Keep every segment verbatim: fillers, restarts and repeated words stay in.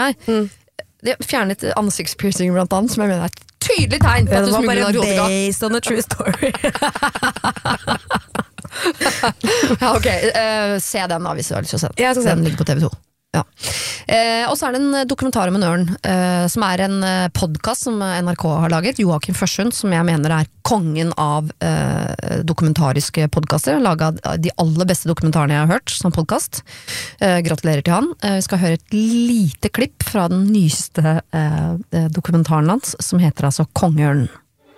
Nei, mm. de fjernet ansiktspiercing blant annet, som jeg mener er et tydelig tegn på ja, at du smugler narkotika. Det var bare based on a true story. Ja, ok, uh, se den da hvis du har lyst til å se den. Ja, den ligger på T V to. Ja. Eh, og så er det en dokumentar om en ørn, eh, som er en eh, podcast som N R K har laget, Joakim Førsund, som jeg mener er kongen av eh, dokumentariske podcaster, laget de aller beste dokumentarene jeg har hørt som podcast. Eh, gratulerer til han. Eh, vi skal høre et lite klipp fra den nyeste eh, dokumentaren hans, som heter altså Kongeørnen.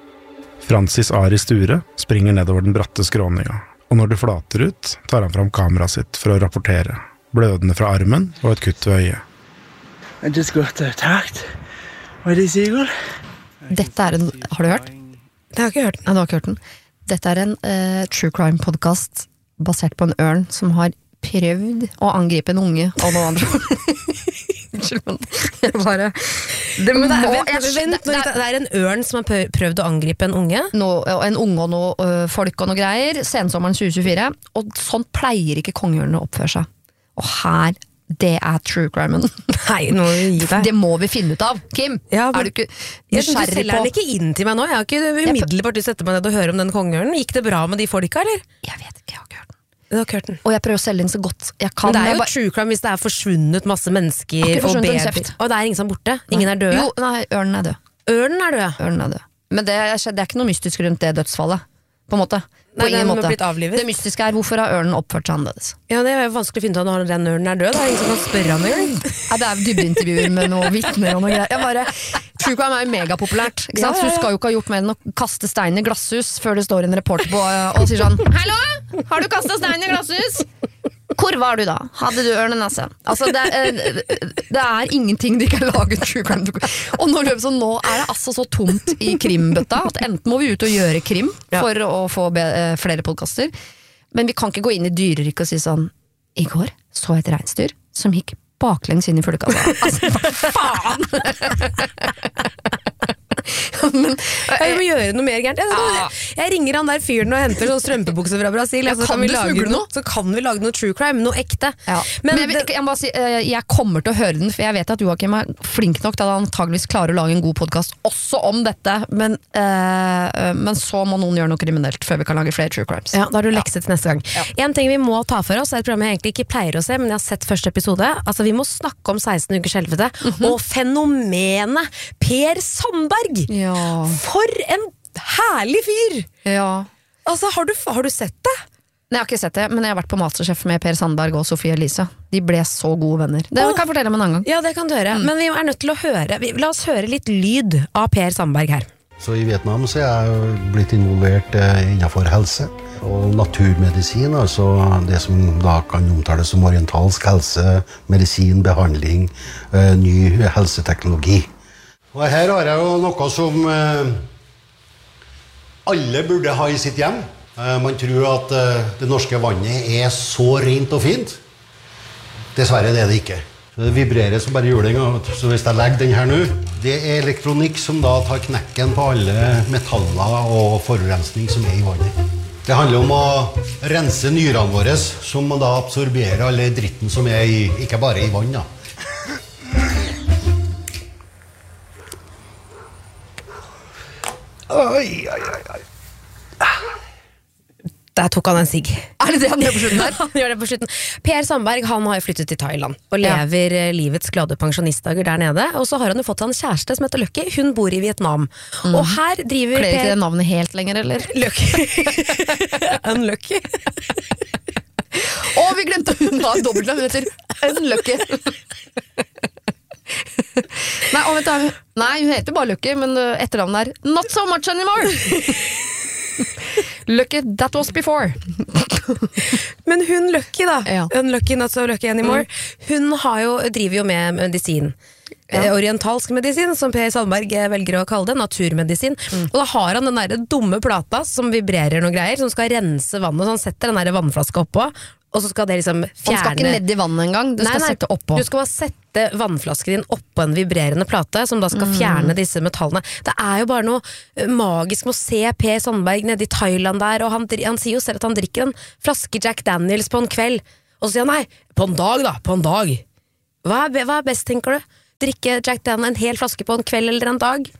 Francis Ari Sture springer nedover den bratte skråninga, og når det flater ut, tar han fram kameraet sitt for å rapportere. Blødende fra armen og et kutt ved øyet. I just got attacked by this eagle. Dette er en, har du hørt? Jeg har ikke hørt den. Nei, du har ikke hørt den. Dette er en uh, true crime podcast basert på en ørn som har prøvd å angripe en unge og noen andre. Unnskyld, men jeg bare... Det, men det, er, vent, jeg, vent, det, det, det er en ørn som har prøvd å angripe en unge? No, en unge og noe uh, folk og noe greier, sensommeren tjue tjuefire, og sånn pleier ikke kongeørnene å oppføre seg. Og her, det er true crime. Nei, nå må vi gi deg. Det må vi finne ut av. Kim, ja, men, er du ikke nysgjerrig på? Du selger den ikke inn til meg nå. Jeg har ikke umiddelbart du setter meg ned og hører om den kongeørnen. Gikk det bra med de folka, eller? Jeg vet ikke, jeg har ikke hørt den. Du har ikke hørt den. Og jeg prøver å selge den så godt jeg kan. Men det er jo bare... true crime hvis det er forsvunnet masse mennesker og babyer. Og det er ingen som er borte. Ingen er døde. Jo, nei, ørnen er død. Ørnen er død? Ørnen er død. Men det er, det er ikke noe mystisk rundt det dødsfallet. På en måte. På Nei, ingen måte. Det mystiske er hvorfor har ørnen oppført seg annerledes. Ja, det er jo vanskelig å finne ut når den ørnen er død. Det er ingen som kan spørre han engang. Ja, det er dybbeintervjuer med noen vittner og noe greier. Jeg bare, true crime er jo megapopulært. Ikke sant? Ja, ja, ja. Du skal jo ikke ha gjort mer enn å kaste stein i glasshus før det står en reporter på og sier sånn: Hallo, har du kastet stein i glasshus? Hvor var du da? Hadde du ørnenese? Altså, det, det er ingenting de ikke har laget true crime. Og nå, så nå er det altså så tomt i krimbøtta at enten må vi ut og gjøre krim for ja. Å få be, flere podcaster, men vi kan ikke gå inn i dyreriket og si sånn: I går så et reinsdyr som gikk baklengs inn i fuglekassa. Altså, hva faen? Men, jeg må gjøre noe mer gærent. Jeg, jeg, jeg ringer han der fyren og henter sånn strømpebukser fra Brasil. Ja, så, kan vi lage noe? så kan vi lage noe true crime, noe ekte. Ja. Men, Men jeg, jeg, må si, jeg kommer til å høre den, for jeg vet at Joakim er flink nok til at han antageligvis klarer å lage en god podcast også om dette, men, uh, men så må noen gjøre noe kriminelt før vi kan lage flere true crimes. Ja, da har du lekset til neste gang. Ja. En ting vi må ta for oss, er et program jeg egentlig ikke pleier å se, men jeg har sett første episode. Altså, vi må snakke om seksten ukers helvete, mm-hmm. og fenomenet Per Sandberg! Ja. For en herlig fyr! Ja. Altså, har du, har du sett det? Nei, jeg har ikke sett det, men jeg har vært på Masterchef med Per Sandberg og Sofie Elise. De ble så gode venner. Det kan jeg fortelle om en annen gang. Ja, det kan du høre. Mm. Men vi er nødt til å høre. Vi, la oss høre litt lyd av Per Sandberg her. Så i Vietnam så er jeg blitt involvert eh, innenfor helse og naturmedisin, altså det som da kan omtales som orientalsk helse, medisin, behandling, eh, ny helseteknologi. Og her har jeg jo noe som eh, alle burde ha i sitt hjem. Eh, man tror at eh, det norske vannet er så rent og fint. Dessverre det er det ikke. Så det vibrerer som bare juling. Så hvis jeg legger den her nå, det er elektronikk som da tar knekken på alle metaller og forurensning som er i vannet. Det handler om å rense nyrene våre, som da absorberer alle dritten som er i, ikke bare i vann da. Oi, oi, oi, oi. Der tok han en sigg. Er det det han gjør på slutten der? Han gjør det på slutten. Per Sandberg, han har jo flyttet til Thailand og lever ja. livets glade pensjonistdager der nede. Og så har han jo fått en kjæreste som heter Lucky. Hun bor i Vietnam. Mm. Og her driver Kler ikke det navnet helt lenger, eller? Lucky. Unlucky. Å, vi glemte hun har dobbeltnavn. Hun heter Unlucky. Nei, å, vent da. Nei, hun heter bare Lucky, men etternavnet er Not So Much Anymore. Lucky, that was before. Men hun Lucky da, ja. Unlucky, not so lucky anymore, mm. hun har jo, driver jo med medisin. Ja. Eh, orientalsk medisin, som Per Sandberg velger å kalle det, naturmedisin. Mm. Og da har han den der dumme plata som vibrerer noen greier, som skal rense vannet, så han setter den der vannflaska oppå, og så skal det liksom fjerne... Han skal ikke ned i vannet en gang, du nei, skal nei, sette oppå. Du skal bare sette vannflasken din oppå en vibrerende plate, som da skal mm. fjerne disse metallene. Det er jo bare noe magisk med å se Per Sandberg nede i Thailand der, og han, han sier jo selv at han drikker en flaske Jack Daniels på en kveld, og så sier han nei, på en dag da, på en dag. Hva er, hva er best, tenker du? drikke Jack Daniel en hel flaske på en kveld eller en dag?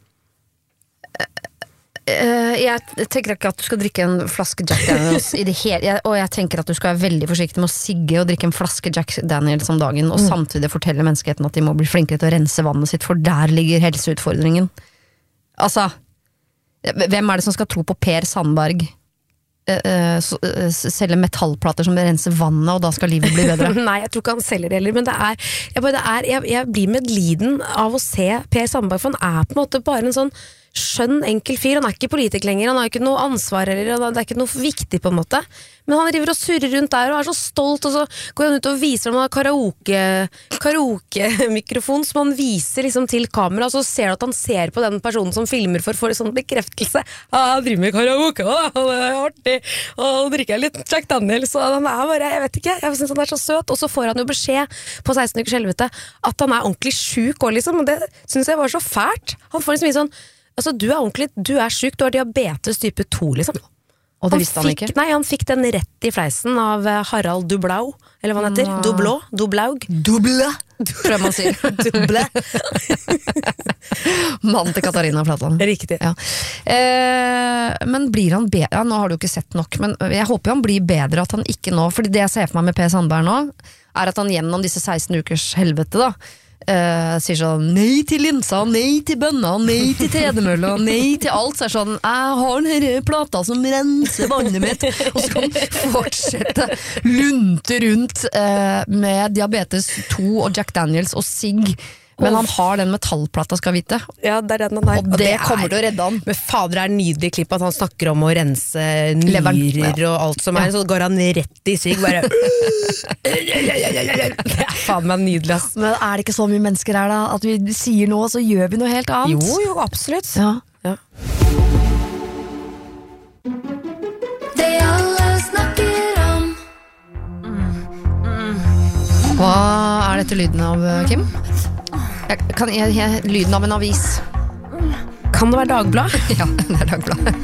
Uh, jeg tenker ikke at du skal drikke en flaske Jack Daniels i det hele, jeg, og jeg tenker at du skal være veldig forsiktig med å sigge og drikke en flaske Jack Daniels om dagen, og mm. samtidig fortelle menneskeheten at de må bli flinkere til å rense vannet sitt, for der ligger helseutfordringen. Altså, hvem er det som skal tro på Per Sandberg uh, uh, selge metallplater som renser vannet, og da skal livet bli bedre? Nei, jeg tror ikke han selger det heller, men det er, jeg, bare, det er jeg, jeg blir medliden av å se Per Sandberg, for han er på en måte bare en sånn skjønn, enkel fyr, han er ikke politiker lenger, han har ikke noe ansvar eller, det er ikke noe viktig på en måte, men han driver og surrer rundt der og er så stolt, og så går han ut og viser ham karaoke karaoke-mikrofon som han viser liksom til kamera, og så ser du at han ser på den personen som filmer for, for sånn bekreftelse, ah, jeg driver med karaoke, ah, det er artig, og ah, drikker jeg litt Jack Daniels, og han er bare, jeg vet ikke, jeg synes han er så søt, og så får han jo beskjed på seksten ukers helvete at han er ordentlig syk også, liksom, og det synes jeg var så fælt, han får liksom mye sånn, altså, du er ordentlig, du er syk, du har diabetes type to, liksom. Og det han visste han fikk, ikke? Nei, han fikk den rett i fleisen av Harald Dublau, eller hva han heter, Nå. Dublå, Dublaug. Dubla, tror jeg man sier. Dubla. Mannen til Katarina Flatland. Riktig. Ja. Eh, men blir han bedre? Ja, nå har du ikke sett nok, men jeg håper han blir bedre, at han ikke nå, fordi det jeg ser for meg med Per Sandberg nå, er at han gjennom disse seksten ukers helvete da, Uh, sier sånn, nei til linsa, nei til bønna, nei til tredemølla, nei til alt, så er sånn, jeg har denne plata som renser vannet mitt, og så kan han fortsette lunte rundt uh, med diabetes to og Jack Daniels og sigg, men han har den metallplata, skal vite. Ja, det er den han har. Og, og det, det kommer til å redde han. Men fader, det er en nydelig klipp at han snakker om å rense nyrer og alt som er, ja. Så går han rett i sigg, bare det er faen meg nydelig, ass. Men er det ikke så mye mennesker her da, at vi sier noe, så gjør vi noe helt annet? Jo, jo, absolutt. Ja. Ja. Det alle snakker om. Hva er dette lyden av, Kim? Jeg, kan jeg, jeg, lyden av en avis. Kan det være Dagblad? Ja, det er Dagblad.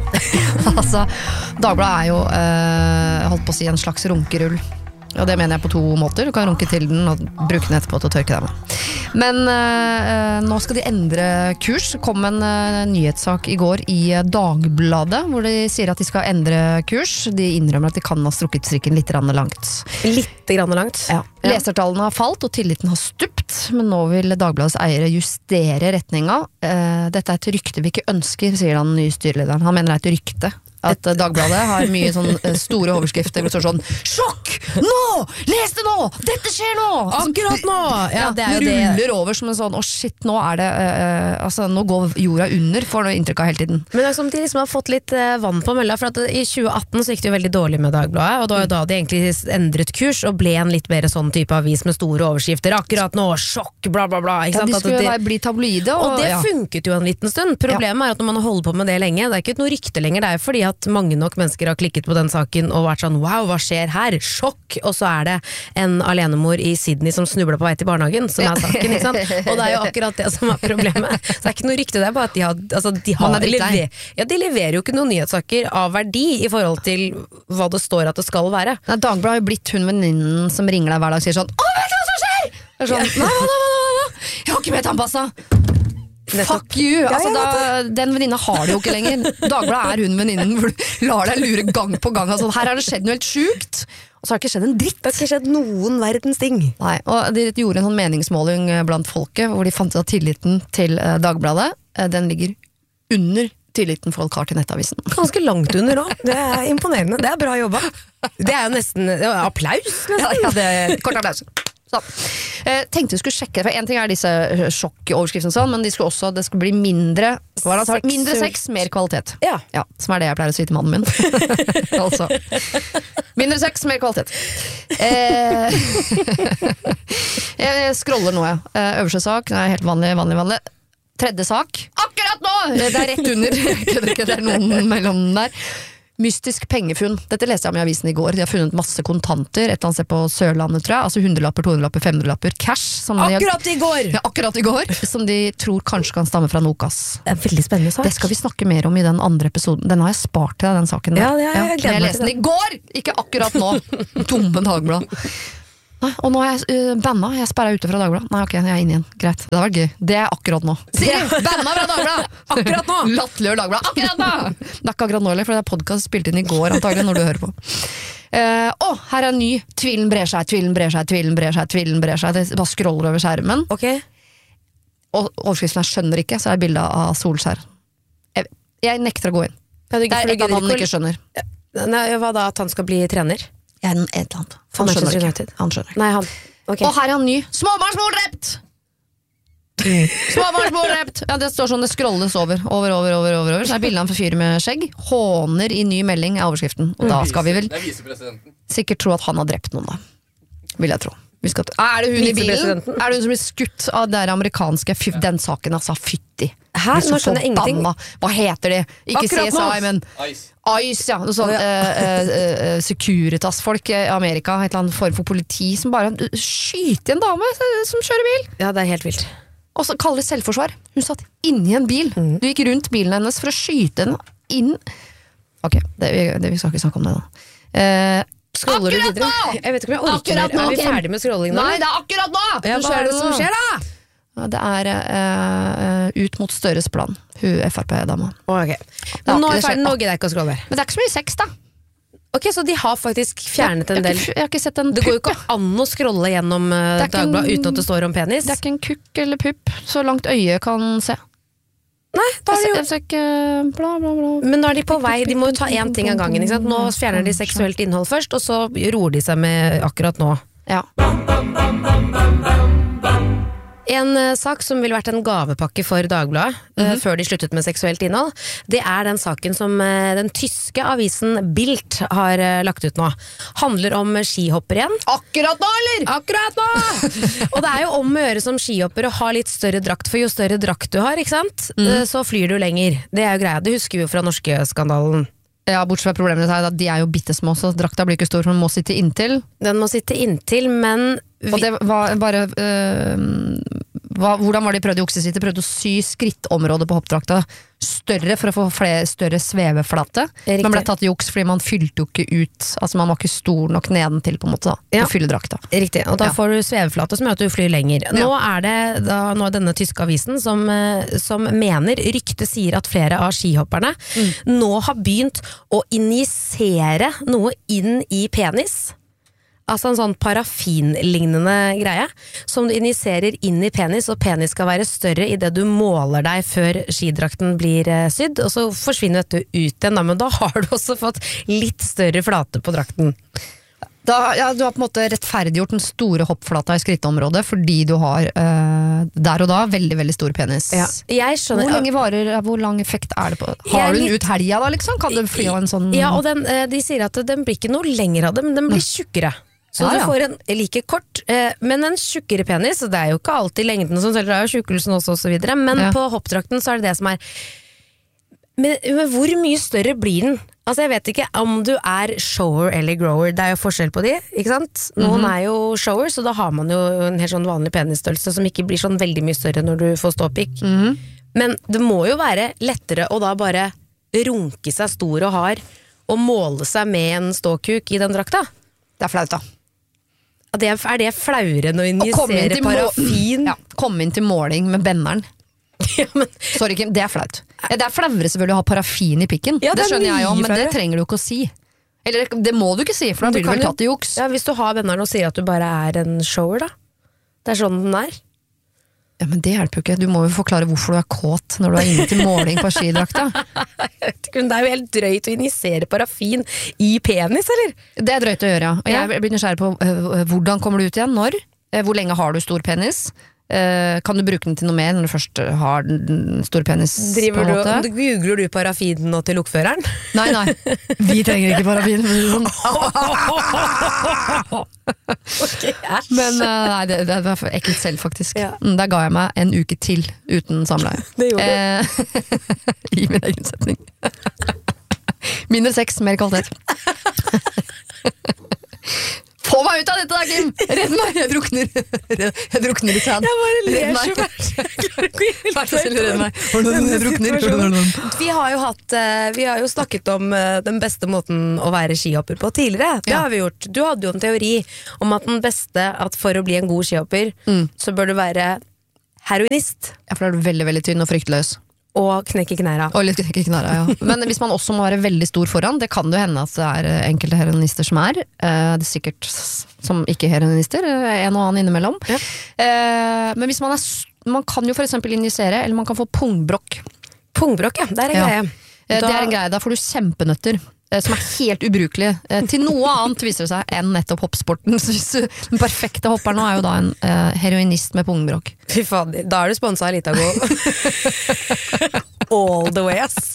Altså, Dagblad er jo eh, holdt på å si en slags runkerull. Og det mener jeg på to måter. Du kan runke til den og bruke den etterpå til å tørke deg med. Men eh, nå skal de endre kurs. Det kom en eh, nyhetssak i går i Dagbladet, hvor de sier at de skal endre kurs. De innrømmer at de kan ha strukket strikken litt langt. Litt grann langt? Ja. Lesertallene har falt, og tilliten har stupt, men nå vil Dagbladets eiere justere retninga. Eh, dette er et rykte vi ikke ønsker, sier den nye styrelederen. Han mener det er et rykte. At Dagbladet har mye sånn store overskrifter hvor det står sånn sjokk! Nå! Les det nå! Dette skjer nå! Akkurat nå! Ja, det er jo det det. ruller over som en sånn, å shit, nå er det uh, altså, nå går jorda under, får noe inntrykk av hele tiden. Men det er som de liksom har fått litt uh, vann på mølla, for at i tjue atten så gikk det jo veldig dårlig med Dagbladet, og da, da de egentlig endret kurs og ble en litt mer sånn type avis med store overskrifter. Akkurat nå, sjokk, bla bla bla. Ikke Ja, sant? de skulle at de, bli tabloide. Og, og det ja. funket jo en liten stund. Problemet er at når man holder på med det lenge, det er ikke noe rykte lenger, det er jo fordi at mange nok mennesker har klikket på den saken og vært sånn, wow, hva skjer her? Sjokk! Og så er det en alenemor i Sydney som snubler på vei til barnehagen, som er saken, ikke sant? Og det er jo akkurat det som er problemet. Så det er ikke noe rykte, det er bare at de har, altså, de har lever, ja, de leverer jo ikke noen nyhetssaker av verdi i forhold til hva det står at det skal være. Nei, Dagbladet har jo blitt hun venninnen som ringer deg hver dag og sier sånn, å, vet du hva som skjer? Det er sånn, nei, hva da, hva da, hva da? Jeg har ikke med tannpasta! Fuck you! Altså, da, den venninna har det jo ikke lenger. Dagbladet er hun venninnen hvor du lar deg lure gang på gang. Altså, her har det skjedd noe helt sjukt, og så har det ikke skjedd en dritt. Det har ikke skjedd noen verdens ting. Nei, og de gjorde en sånn meningsmåling blant folket, hvor de fant ut at tilliten til uh, Dagbladet, uh, den ligger under tilliten folk har til nettavisen. Ganske langt under også. Det er imponerende. Det er bra jobba. Det er jo nesten det er applaus. Nesten. Ja, ja, det er kort applaus. Så. Eh, tenkte vi skulle sjekke, for en ting er disse sjokkoverskriftene sånn, men de skulle også, det skulle bli mindre hva er det, Sex. mindre sex, mer kvalitet. Ja. Ja, som er det jeg pleier å si til mannen min. Altså. Mindre sex, mer kvalitet. Eh, jeg scroller nå, ja. Eh, øverste sak, det er helt vanlig, vanlig, vanlig. Tredje sak. Akkurat nå! Det er rett under. Det er noen mellom der. Mystisk pengefunn. Dette leste jeg om i avisen i går. De har funnet masse kontanter et eller annet sted på Sørlandet, tror jeg. Altså hundrelapper, tohundrelapper, femhundrelapper, cash. Som Akkurat de, i går! Ja, akkurat i går. Som de tror kanskje kan stamme fra Nokas. Det er en veldig spennende sak. Det skal vi snakke mer om i den andre episoden. Den har jeg spart til deg, den saken. Der. Ja, det har jeg gledet jeg meg leste den i går! Ikke akkurat nå. Dumme Dagblad. Nei, og nå er jeg uh, banna, jeg sperret ute fra Dagbladet. Nei, ok, jeg er inne igjen, greit. Det har vært gøy. Det er akkurat nå. Siri, banna fra Dagbladet! Akkurat nå! Latterliggjør Dagbladet, akkurat nå! Det er ikke akkurat nå, eller, for det er podcast spilt inn i går, antagelig, når du hører på. Uh, å, her er en ny. Tvilen brer seg, tvilen brer seg, tvilen brer seg, tvilen brer seg. Det bare scroller over skjermen. Ok. Og overskriften jeg skjønner ikke, så er det bildet av Solskjær. Jeg, jeg nekter å gå inn. Det er et av han ikke skjønner. Nei, hva da, at han skal bli trener? Jeg er en et eller annet. Han skjønner ikke. Han skjønner. Nei, han. Okay. Og her er han ny. Småbarnsmor drept! Småbarnsmor drept! Ja, det står sånn, det scrolles over, over, over, over, over, over. Så er bildet av en fyr med skjegg. Håner i ny melding er overskriften. Og da skal vi vel sikkert tro at han har drept noen da. Vil jeg tro. Vi skal t- er det hun i bilen? Er det hun som blir skutt av det amerikanske? Fy, den saken, altså, fytti. Hæ? Nå skjønner jeg ingenting. Hva heter de? Ikke Akkurat C S I, men Ice. Ice, ja. Noe sånn uh, uh, uh, Securitas-folk i Amerika, et eller annet form for politi som bare skyter en dame som kjører bil. Ja, det er helt vilt. Og så kaller det selvforsvar. Hun satt inni en bil. Mm. Du gikk rundt bilen hennes for å skyte henne inn. Ok, det, det, vi skal ikke snakke om det da. Uh, Scroller du Akkurat videre? nå! Jeg vet ikke om jeg orker Akkurat mer. nå, Er vi Kim. ferdig med scrolling nå? Nei, det er akkurat nå! Ja, hva er det som skjer da? Ja, det er uh, ut mot Støres plan. Hun F R P-dama. Å, ok. Det Men er nå er ikke- jeg ferdig, nå gidder jeg ikke å scrolle mer. Men det er ikke så mye sex, da. Ok, så de har faktisk fjernet en Jeg har del. ikke, jeg har ikke sett en Det går jo pupp. ikke an å scrolle gjennom uh, Det er ikke en- Dagbladet uten at det står om penis. Det er ikke en kukk eller pupp, så langt øyet kan se. Nei, da Jeg er ser, det jeg ser ikke bla, bla, bla. jo Men nå er de på vei, de må jo ta én ting av gangen. Ikke sant? Nå fjerner de seksuelt innhold først, og så roer de seg med akkurat nå. Ja. En uh, sak som ville vært en gavepakke for Dagbladet, uh, før de sluttet med seksuelt innhold, det er den saken som uh, den tyske avisen Bild har uh, lagt ut nå. Handler om uh, skihopper igjen. Akkurat nå, eller?! Akkurat nå! Og det er jo om å gjøre som skihopper å ha litt større drakt, for jo større drakt du har, ikke sant? Uh, så flyr du lenger. Det er jo greia, det husker vi jo fra norske skandalen. Ja, bortsett fra problemet er at de er jo bittesmå, så drakta blir ikke stor, for den må sitte inntil. Den må sitte inntil, men vi, Og det var bare øh, hva, hvordan var det de prøvde å jukse sitt? De prøvde å sy skrittområdet på hoppdrakta større for å få flere, større sveveflate. Riktig. Man ble tatt i juks fordi man fylte jo ikke ut, altså man var ikke stor nok nedentil på en måte da, Ja. å fylle drakta. Riktig, og da Ja. får du sveveflate som gjør at du flyr lenger. Nå er det da, nå er denne tyske avisen som, eh, som mener, ryktet sier at flere av skihopperne nå har begynt å injisere noe inn i penis. Altså en sånn parafinlignende greie som du injiserer inn i penis, og penis skal være større i det du måler deg før skidrakten blir eh, sydd, og så forsvinner dette ut igjen, da, men da har du også fått litt større flate på drakten. Da, ja, du har på en måte rettferdiggjort den store hoppflata i skrittområdet fordi du har øh, der og da veldig, veldig stor penis. Ja. Jeg skjønner, Hvor lenge varer, hvor lang effekt er det på? Jeg er Har du den litt- ut helga da, liksom? Kan du fly av en sånn Ja, og den, eh, de sier at den blir ikke noe lenger av det, men den blir tjukkere. Så Ja, ja. du får en like kort, eh, men en tjukkere penis, og det er jo ikke alltid lengden som selger, det er jo tjukkelsen også, og så videre, men Ja. på hoppdrakten så er det det som er men, men hvor mye større blir den? Altså jeg vet ikke om du er shower eller grower, det er jo forskjell på de, ikke sant? Noen er jo shower, så da har man jo en helt sånn vanlig penisstørrelse som ikke blir sånn veldig mye større når du får ståpikk. Men det må jo være lettere å da bare runke seg stor og hard og måle seg med en ståkuk i den drakta. Det er flaut da. Er det, er det flauere enn å Å komme inn injisere til må- parafin? Ja, komme inn til måling med benneren. Ja, men, Sorry Kim, det er flaut. Ja, det er flauere selvfølgelig å ha parafin i pikken. Ja, det det er skjønner jeg jo, mye men det flauere. trenger du ikke å si. Eller det må du ikke si, for da Du blir du kan vel jo- tatt i juks. ja, hvis du har venneren og sier at du bare er en shower, da. Det er sånn den er. Ja, men det hjelper jo ikke. Du må jo forklare hvorfor du er kåt når du er inne til måling på skidrakta. Det er jo helt drøyt å injisere parafin i penis, eller? Det er drøyt å gjøre, ja. Og Ja. jeg blir nysgjerrig på øh, hvordan kommer du ut igjen, når? Eh, Hvor lenge har du stor penis? Eh, Kan du bruke den til noe mer når du først har den store penis Driver på en du, måte? googler du parafinen nå til lokføreren? Nei, nei. Vi trenger ikke parafin. for å si det sånn. Men eh, nei, det, det var for ekkelt selv, faktisk. Ja. Mm, Der ga jeg meg en uke til uten samleie. Det gjorde du. Eh, I min egen setning. Mindre sex, mer kvalitet. Få meg ut av dette da, Kim! Redd meg, jeg drukner. Jeg drukner litt sånn. Jeg bare ler Redd så meg. fælt. Vær så snill, redd meg. Jeg drukner. Vi har jo hatt eh, Vi har jo snakket om eh, den beste måten å være skihopper på tidligere. Det Ja. har vi gjort. Du hadde jo en teori om at den beste at for å bli en god skihopper, Mm. så bør du være heroinist Ja, for da er du veldig, veldig tynn og fryktløs. og knekke knæra. Og litt knekke knæra, ja. Men hvis man også må være veldig stor foran, det kan det jo hende at det er eh, enkelte heroinister som er. Eh, Det er sikkert s- som ikke heroinister, eh, en og annen innimellom. Ja. Eh, Men hvis man er s- man kan jo for eksempel injisere, eller man kan få pungbrokk. Pungbrokk, ja. Det er en Ja. greie. Eh, Da- Det er en greie, da får du kjempenøtter. eh, Som er helt ubrukelige eh, til noe annet, viser det seg, enn nettopp hoppsporten. Så hvis du- den perfekte hopperen nå er jo da en eh, heroinist med pungbrokk. Fy fader, da er du sponset av Litago. All the way, ass.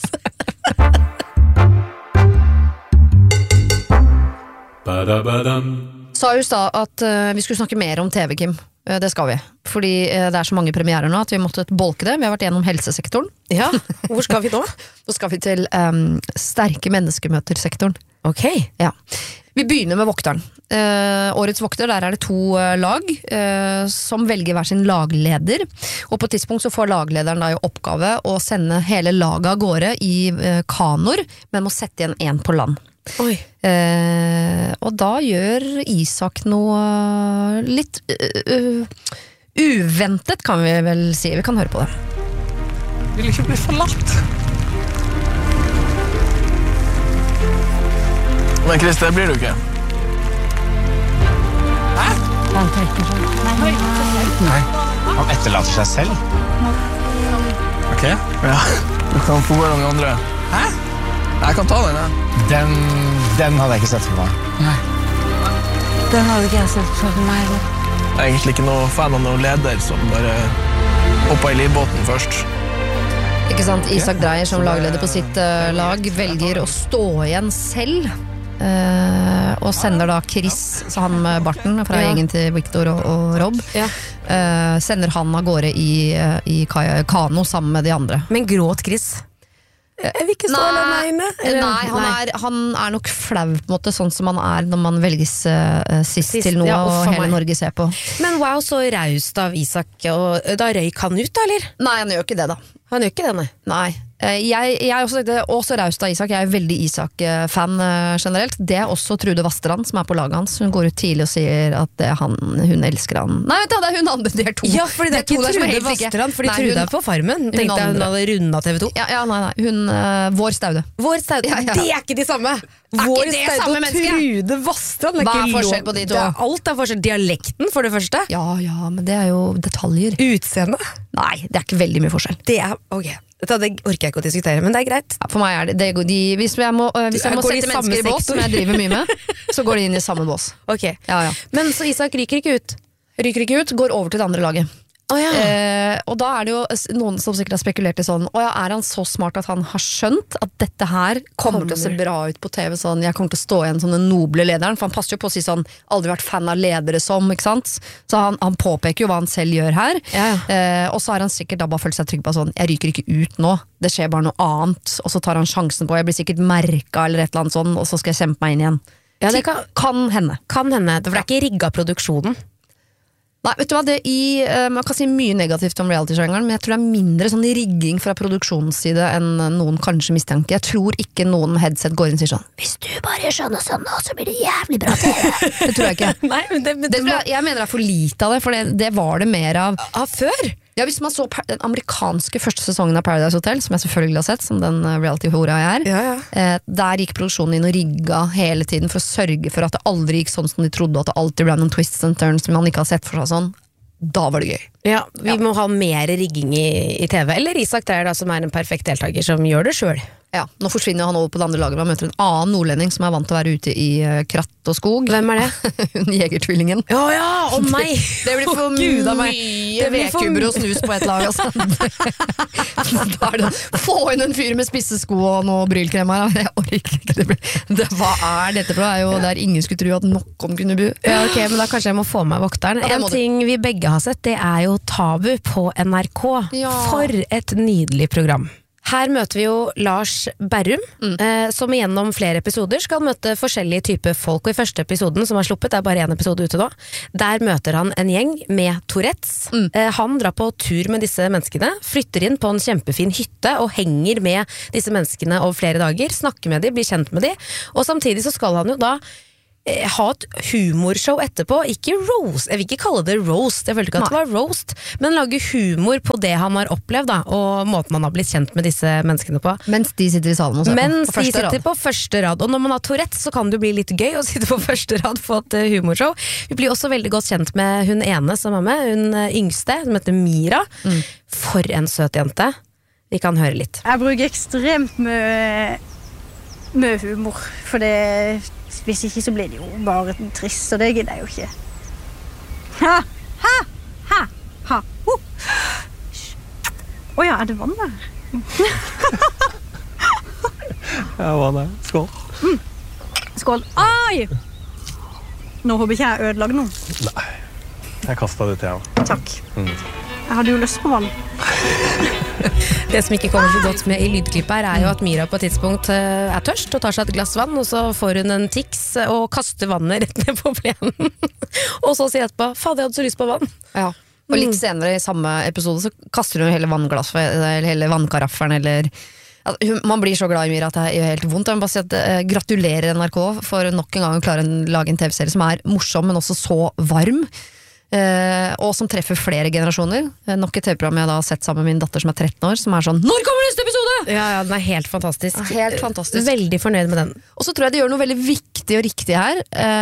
Sa jo i stad at eh, vi skulle snakke mer om T V, Kim. Eh, det skal vi. Fordi eh, det er så mange premierer nå at vi måtte bolke det. Vi har vært gjennom helsesektoren. Ja, hvor skal vi nå? Nå skal vi til um, sterke menneskemøtersektoren. Ok. Ja. Vi begynner med vokteren. Eh, årets vokter, der er det to eh, lag eh, som velger hver sin lagleder. Og på et tidspunkt så får laglederen da i oppgave å sende hele laget av gårde i eh, kanoer, men må sette igjen én på land. Oi. Eh, og da gjør Isak noe litt uh, uh, uventet, kan vi vel si. Vi kan høre på det. Vil ikke bli forlatt. Men Christer, blir du ikke? Hæ? Nei, han etterlater seg selv. Ok. Ja, du kan få gå de andre. Hæ? Jeg kan ta den, ja. Den, den hadde jeg ikke sett for meg. Den hadde ikke jeg sett for meg. Jeg er egentlig ikke noe fan av noen leder som bare hopper i livbåten først. Ikke sant? Isak Dreyer som lagleder på sitt uh, lag velger å stå igjen selv. Uh, og sender da Chris, så han med barten fra Ja. gjengen til Victor og, og Rob, Ja. uh, sender han av gårde i, uh, i ka- kano sammen med de andre. Men gråt Chris? Jeg vil ikke stå alene. eller? Nei, han er, han er nok flau på en måte, sånn som han er når man velges uh, sist, Sist, til noe ja, uff, og for hele meg. Norge ser på. Men wow, så raust av Isak. Og da røyk han ut, da, eller? Nei, han gjør ikke det da. Han gjør ikke det, nei. Nei. Eh, Jeg, jeg er også, det er også raust av Isak. Jeg er veldig Isak-fan eh, generelt. Det er også Trude Vasterland som er på laget hans. Hun går ut tidlig og sier at det er han, hun elsker han. Nei, vet du, det er hun andre. Det er to. Ja, fordi det er to ikke der som er Trude helt like. Vasterland, fordi Nei, Trude hun- er på Farmen. Tenkte jeg hun andre. hadde runda T V to. Ja, ja, nei, nei. Hun, eh, vår Staude. Vår Staude, Ja, ja. det er ikke de samme! ikke Vår det Staude samme og menneske? Trude Vasterland. det Hva er ikke forskjell lov- på de to? Det er, alt er forskjell. Dialekten, for det første. Ja, ja, men det er jo detaljer. Utseendet. Nei, det er ikke veldig mye forskjell. Det er ok. Dette det orker jeg ikke å diskutere, men det er greit. Ja, for meg er det, det går de, Hvis jeg må, øh, hvis jeg må Går de i sette samme mennesker i bås, sektor? som jeg driver mye med, så går de inn i samme bås. Ok. Ja, ja. Men så Isak ryker ikke ut? Ryker ikke ut, går over til det andre laget. Oh, ja. Eh, og da er det jo s- noen som sikkert har spekulert i sånn Å ja, er han så smart at han har skjønt at dette her kommer til å se bra ut på T V, sånn jeg kommer til å stå igjen som den noble lederen, for han passer jo på å si sånn aldri vært fan av ledere som, ikke sant, så han, han påpeker jo hva han selv gjør her. Ja. eh, og så har han sikkert da bare følt seg trygg på sånn jeg ryker ikke ut nå, det skjer bare noe annet, og så tar han sjansen på, jeg blir sikkert merka eller et eller annet sånn, og så skal jeg kjempe meg inn igjen. Ja, det kan, Kan hende. kan hende, for det er ikke rigga produksjonen. Nei, vet du hva, det i, eh, man kan si mye negativt om reality-sjangeren, men jeg tror det er mindre sånn rigging fra produksjonens side enn noen kanskje mistenker. Jeg tror ikke noen med headset går inn og sier sånn hvis du bare skjønner sånn nå, så blir det jævlig bra T V. Det tror jeg ikke. Nei, men det, men Det tror jeg, jeg mener det er for lite av det, for det, det var det mer av. Ah, før? Ja, hvis man så per- den amerikanske første sesongen av Paradise Hotel, som jeg selvfølgelig har sett, som den eh, reality-hora jeg er, Ja, ja. eh, der gikk produksjonen inn og rigga hele tiden for å sørge for at det aldri gikk sånn som de trodde, at det alltid ble noen twists and turns som man ikke har sett for seg sånn. Da var det gøy. Ja, vi må ha mer rigging i, i T V. Eller Isak Dreyer, da, som er en perfekt deltaker, som gjør det sjøl. Ja, nå forsvinner han over på det andre laget. Man møter en annen nordlending som er vant til å være ute i eh, kratt og skog. Hvem er det? Hun jegertvillingen. Ja, ja! Å nei! Det blir for Å, Gud, av meg. mye Det blir for vedkubber og snus på et lag. Altså. Da er det, få inn en fyr med spisse sko og noe brylkrem her. Jeg orker ikke. Det blir, det, hva er dette for? Det er jo der ingen skulle tro at noen kunne bo. Ja, ok, men da kanskje jeg må få med vokteren. Ja, det En må du. ting vi begge har sett, det er jo Tabu på N R K. Ja. For et nydelig program. Her møter vi jo Lars Berrum, mm. eh, som gjennom flere episoder skal møte forskjellige typer folk. Og i første episoden som har sluppet, det er bare en episode ute nå, der møter han en gjeng med Tourettes. Mm. Eh, han drar på tur med disse menneskene, flytter inn på en kjempefin hytte og henger med disse menneskene over flere dager, snakker med dem, blir kjent med dem, og samtidig så skal han jo da ha et humorshow etterpå, ikke roast, jeg vil ikke kalle det roast, jeg følte ikke at Nei. det var roast, men lage humor på det han har opplevd da, og måten han har blitt kjent med disse menneskene på. Mens de sitter i salen og ser Mens på, på de sitter rad. på første rad, og når man har Tourettes så kan det bli litt gøy å sitte på første rad på et uh, humorshow. Vi blir også veldig godt kjent med hun ene som er med, hun uh, yngste, som heter Mira. Mm. For en søt jente. Vi kan høre litt. Jeg bruker ekstremt mye, mye humor, for det hvis ikke så blir det jo bare trist, og det gidder jeg jo ikke. Ha, ha, ha, ha. Åja, uh. oh, er det vann der? Ja, vann der. Skål. Mm. Skål. Ai! Nå håper ikke jeg ødelag noe. Nei, jeg kastet det til jeg. Takk. Mm. Jeg hadde jo lyst på vann. Det som ikke kommer så godt med i lydklippet her er jo at Mira på et tidspunkt er tørst og tar seg et glass vann, og så får hun en tics og kaster vannet rett ned på plenen. Og så sier etterpå, fader, jeg hadde så lyst på vann. Ja. Og litt senere i samme episode så kaster hun hele vannglasset, eller hele vannkarafferen, eller altså, man blir så glad i Mira at det er helt vondt. Jeg vil bare si at uh, gratulerer N R K for nok en gang å klare å lage en T V-serie som er morsom, men også så varm. Uh, og som treffer flere generasjoner. uh, Nok et T V-program jeg da har sett sammen med min datter som er tretten år, som er sånn, når kommer neste episode? Ja, ja, den er helt fantastisk. ja, Helt fantastisk. Veldig fornøyd med den. Og så tror jeg de gjør noe veldig viktig og riktig her.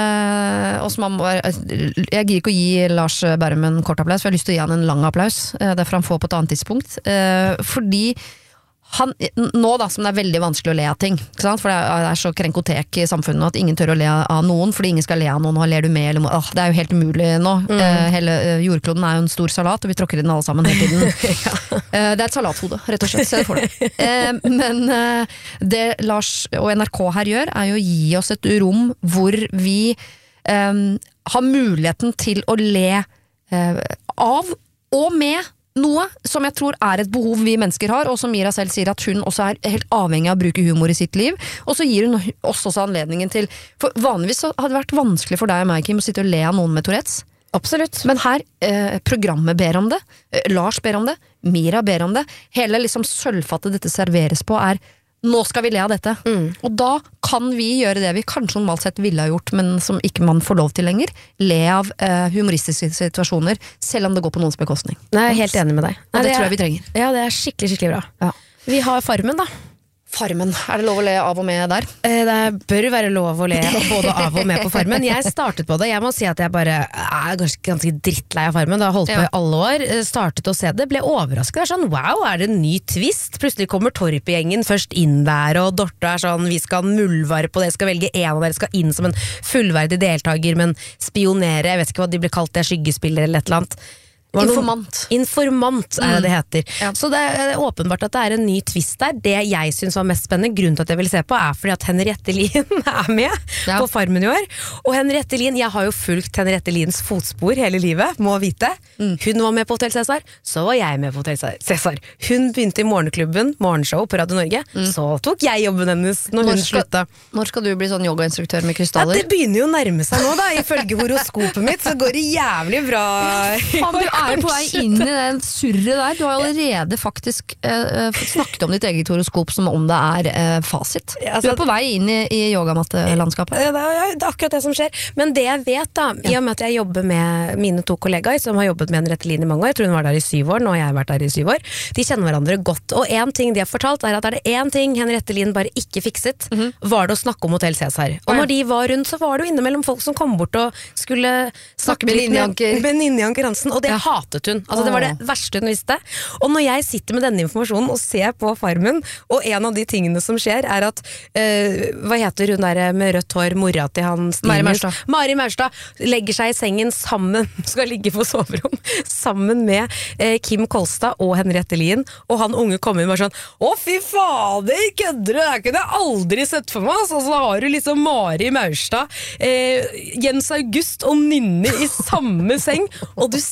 uh, og som man må, Jeg gir ikke å gi Lars Berrum en kort applaus, for jeg har lyst til å gi han en lang applaus. uh, Det får han få på et annet tidspunkt. uh, Fordi han, nå da, som det er veldig vanskelig å le av ting, ikke sant? For det er, det er så krenkotek i samfunnet at ingen tør å le av noen, fordi ingen skal le av noen, og ler du med, eller åh, det er jo helt umulig nå. Mm. Eh, hele jordkloden er jo en stor salat, og vi tråkker i den alle sammen hele tiden. ja. eh, det er et salathode, rett og slett, se det for deg. Eh, men eh, det Lars og N R K her gjør, er jo å gi oss et rom hvor vi eh, har muligheten til å le eh, av og med noe som jeg tror er et behov vi mennesker har, og som Mira selv sier at hun også er helt avhengig av å bruke humor i sitt liv, og så gir hun oss også anledningen til, for vanligvis så hadde det vært vanskelig for deg og meg, Kim, å sitte og le av noen med Tourettes. Absolutt. Men her, eh, programmet ber om det, eh, Lars ber om det, Mira ber om det, hele liksom sølvfattet dette serveres på er nå skal vi le av dette. Mm. Og da kan vi gjøre det vi kanskje normalt sett ville ha gjort, men som ikke man får lov til lenger. Le av uh, humoristiske situasjoner, selv om det går på noens bekostning. Nei, jeg er helt enig med deg. Og det, det tror er, jeg vi trenger. Ja, det er skikkelig, skikkelig bra. Ja. Vi har Farmen da. Farmen, er det lov å le av og med der? Det bør være lov å le både av og med på Farmen. Jeg startet på det, jeg må si at jeg bare er ganske, ganske drittlei av Farmen. Det har holdt på ja. i alle år, startet å se det, ble overrasket. Det er sånn, wow, er det en ny twist? Plutselig kommer Torp-gjengen først inn der, og Dorte er sånn, vi skal nullvare på det, skal velge en av dere, skal inn som en fullverdig deltaker, men spionere, jeg vet ikke hva de ble kalt, det er skyggespiller eller et eller annet. Informant. Informant er det det heter. Mm. Ja. Så det er åpenbart at det er en ny twist der. Det jeg synes var mest spennende, grunnen til at jeg vil se på, er fordi at Henriette Lien er med ja. på Farmen i år. Og Henriette Lien, jeg har jo fulgt Henriette Liens fotspor hele livet, må vite. Mm. Hun var med på Hotel Cæsar, så var jeg med på Hotel Cæsar. Hun begynte i Morgenklubben, morgenshow på Radio Norge, mm. så tok jeg jobben hennes når, når hun skal, slutta. Når skal du bli sånn yogainstruktør med krystaller? Ja, det begynner jo å nærme seg nå da, ifølge horoskopet mitt, så går det jævlig bra. Faen, du er på vei inn i den surret der. Du har allerede faktisk eh, snakket om ditt eget horoskop som om det er eh, fasit. Du er på vei inn i, i yogamatte-landskapet. Ja, det, er, det er akkurat det som skjer. Men det jeg vet da, i og med at jeg jobber med mine to kollegaer som har jobbet med Henriette Lien i mange år, jeg tror hun var der i syv år, nå har jeg vært der i syv år, de kjenner hverandre godt. Og en ting de har fortalt er at er det en ting Henriette Lien bare ikke fikset, mm-hmm. var det å snakke om Hotel Cæsar. Og når de var rundt, så var det jo innimellom folk som kom bort og skulle snakke med Linjeanker. Med Linjeanker Hansen, og det ja. hatet hun. Altså, det var det verste hun visste. Og når jeg sitter med denne informasjonen og ser på Farmen, og en av de tingene som skjer er at uh, hva heter hun der med rødt hår, mora til han Mari Maurstad. Mari Maurstad legger seg i sengen sammen, skal ligge på soverom, sammen med uh, Kim Kolstad og Henriette Lien, og han unge kom inn og var sånn, å fy fader, kødder du, det kunne jeg aldri sett for meg, og så har du liksom Mari Maurstad, uh, Jens August og Nynne i samme seng, og du ser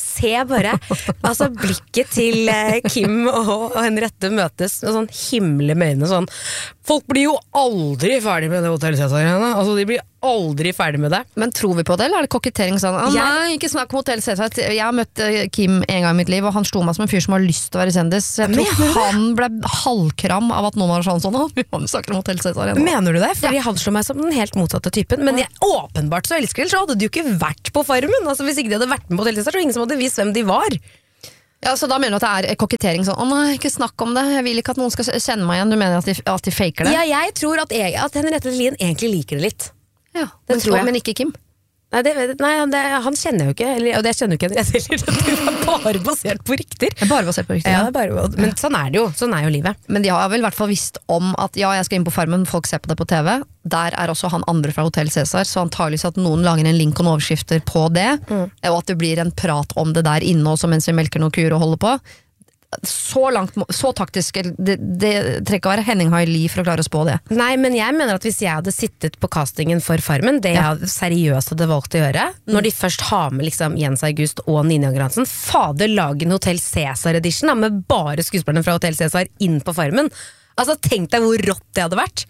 jeg bare altså blikket til eh, Kim og, og Henriette møtes med sånn himle med øynene sånn, folk blir jo aldri ferdig med det Hotel Cæsar altså de blir aldri ferdig med det. Men tror vi på det, eller er det kokettering sånn? Ah, Jeg- nei, ikke snakk om Hotel Cæsar. Jeg har møtt eh, Kim en gang i mitt liv, og han slo meg som en fyr som har lyst til å være kjendis. Jeg tror Mener du det? han ble halvkram av at noen var sånn sånn, «Å, vi snakker om Hotel Cæsar igjen. Mener du det? Fordi han slår meg som den helt motsatte typen, men jeg, åpenbart så elsker det, så hadde de jo ikke vært på Farmen. Altså, hvis ikke de hadde vært med på Hotel Cæsar, så var det ingen som hadde visst hvem de var. Ja, så da mener du at det er kokettering sånn, å nei, ikke snakk om det, jeg vil ikke at noen skal kjenne meg igjen, du mener at de, at de faker det? Ja, jeg tror at, jeg, at Henriette Lien egentlig liker det litt. Ja, det men, tror jeg. Men ikke Kim. Nei, det, nei det, han kjenner jo ikke, eller, og det kjenner jo ikke Henriette Lien, det er bare basert på rykter. Det er bare basert på rykter. Ja, det er bare, men sånn er det jo, sånn er jo livet. Men de har vel i hvert fall visst om at ja, jeg skal inn på Farmen, folk ser på det på T V. Der er også han andre fra Hotel Cæsar, så antageligvis at noen lager en link og noen overskrifter på det, mm. og at det blir en prat om det der inne også mens vi melker noen kuer og holder på. Så langt, så taktisk det, det trenger ikke å være Henning Haili for å klare å spå det. Nei, men jeg mener at hvis jeg hadde sittet på castingen for Farmen, det jeg ja. seriøst hadde valgt å gjøre, mm. når de først har med liksom Jens August og Nina Gransen, fader lage en Hotel Cæsar edition da, med bare skuespillerne fra Hotel Cæsar inn på Farmen. Altså, tenk deg hvor rått det hadde vært.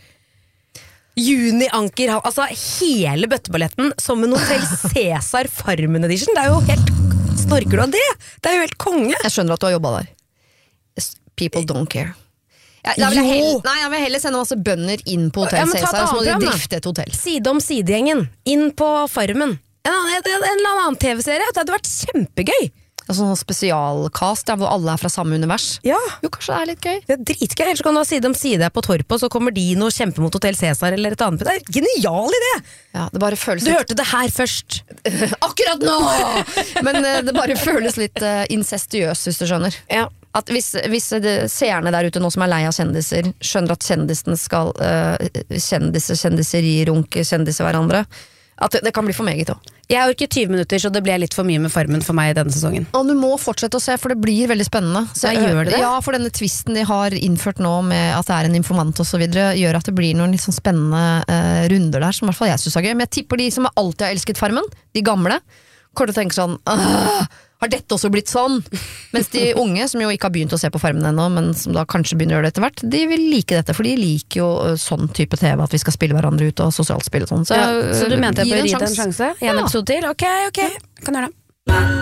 Juni Anker, altså hele bøtteballetten som en Hotel Cæsar Farmen edition, det er jo helt, snorker du av det? Det er jo helt konge. Jeg skjønner at du har jobbet der. People don't care. Ja, da vil jeg, heller, nei, jeg vil heller sende masse bønder inn på Hotel ja, Cæsar, så må de drifte et hotell. Side om sidegjengen, inn på Farmen. En, en, en, en eller annen T V-serie, det hadde vært kjempegøy. Altså sånn spesialcast ja, hvor alle er fra samme univers. Ja. Jo, kanskje det er litt gøy. Det er dritgøy, ellers kan du ha side om side på Torp, og så kommer de noe kjempe mot Hotel Cæsar eller et annet. Det er en genial idé! Ja, det bare føles du litt... hørte det her først. Akkurat nå! Men uh, det bare føles litt uh, incestiøst, hvis du skjønner. Ja. At hvis, hvis det, seerne der ute nå som er lei av kjendiser skjønner at kjendisene skal uh, kjendiser, kjendiseri, runke, kjendiser hverandre, at det, det kan bli for meget også. Jeg orker tyve minutter, så det ble litt for mye med Farmen for meg denne sesongen. Og du må fortsette å se, for det blir veldig spennende. Så, ja, gjør det det? Ja, for denne twisten de har innført nå med at det er en informant og så videre, gjør at det blir noen litt sånn spennende uh, runder der, som i hvert fall jeg synes er gøy. Men jeg tipper de som alltid har elsket Farmen, de gamle, kommer til å tenke sånn, har dette også blitt sånn? Mens de unge, som jo ikke har begynt å se på Farmen ennå, men som da kanskje begynner å gjøre det etter hvert, de vil like dette, for de liker jo sånn type T V, at vi skal spille hverandre ut og sosialt spill og sånn. Så, ja, så du mente jeg bør gi det en sjanse? sjanse? En ja. episode til? Ok, ok, kan gjøre det.